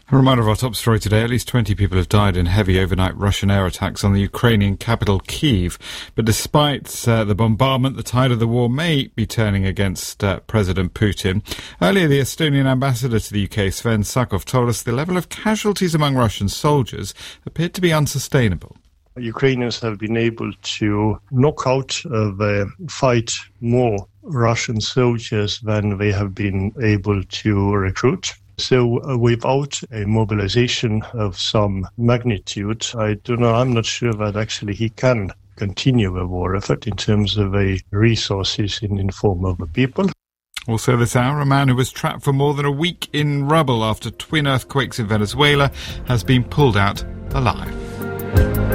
A reminder of our top story today. At least 20 people have died in heavy overnight Russian air attacks on the Ukrainian capital, Kyiv. But despite the bombardment, the tide of the war may be turning against President Putin. Earlier, the Estonian ambassador to the UK, Sven Sakov, told us the level of casualties among Russian soldiers appeared to be unsustainable. Ukrainians have been able to knock out of the fight more Russian soldiers than they have been able to recruit. So without a mobilization of some magnitude, I'm not sure that actually he can continue the war effort in terms of resources in form of the people. Also this hour, a man who was trapped for more than a week in rubble after twin earthquakes in Venezuela has been pulled out alive.